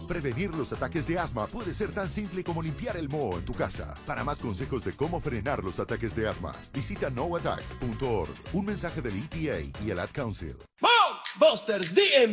Prevenir los ataques de asma puede ser tan simple como limpiar el moho en tu casa. Para más consejos de cómo frenar los ataques de asma, visita noattacks.org. Un mensaje del EPA y el Ad Council. Busters DM